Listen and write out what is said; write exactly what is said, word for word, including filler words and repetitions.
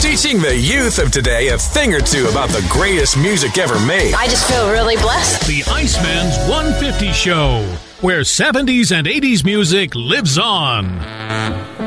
Teaching the youth of today a thing or two about the greatest music ever made. I just feel really blessed. The Iceman's one fifty Show, where seventies and eighties music lives on.